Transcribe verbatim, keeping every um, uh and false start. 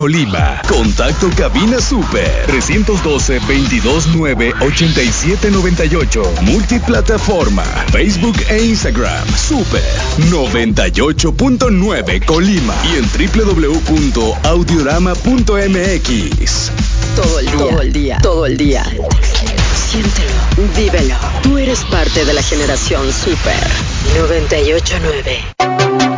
Colima. Contacto Cabina Super trescientos doce, veintidós nueve, ochenta y siete noventa y ocho. Multiplataforma, Facebook e Instagram. Super noventa y ocho punto nueve Colima y en doble u doble u doble u punto audiorama punto m x. Todo el día, todo el día, todo el día. Siéntelo, vívelo. Tú eres parte de la generación Super noventa y ocho punto nueve.